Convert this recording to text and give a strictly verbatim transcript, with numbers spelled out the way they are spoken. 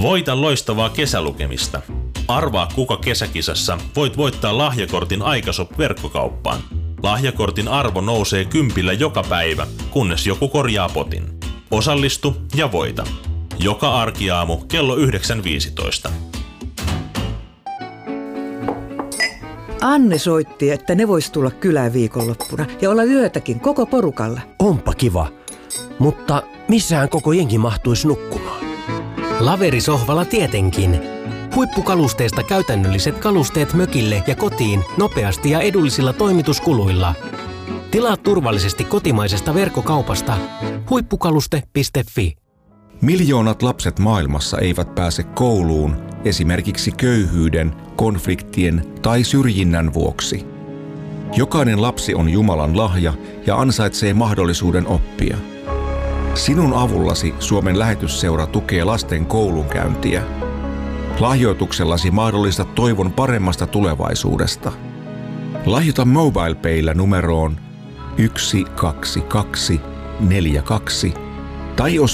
Voita loistavaa kesälukemista. Arvaa, kuka kesäkisassa voit voittaa lahjakortin Aikashop-verkkokauppaan. Lahjakortin arvo nousee kympillä joka päivä, kunnes joku korjaa potin. Osallistu ja voita. Joka arkiaamu kello yhdeksän viisitoista. Anne soitti, että ne vois tulla kylään viikonloppuna ja olla yötäkin koko porukalla. Onpa kiva, mutta missähän koko jengi mahtuisi nukkumaan? Laverisohvalla tietenkin. Huippukalusteista käytännölliset kalusteet mökille ja kotiin nopeasti ja edullisilla toimituskuluilla. Tilaa turvallisesti kotimaisesta verkkokaupasta huippukaluste piste fi. Miljoonat lapset maailmassa eivät pääse kouluun esimerkiksi köyhyyden, konfliktien tai syrjinnän vuoksi. Jokainen lapsi on Jumalan lahja ja ansaitsee mahdollisuuden oppia. Sinun avullasi Suomen lähetysseura tukee lasten koulunkäyntiä. Lahjoituksellasi mahdollistat toivon paremmasta tulevaisuudesta. Lahjoita MobilePayllä numeroon yksi kaksi kaksi neljä kaksi tai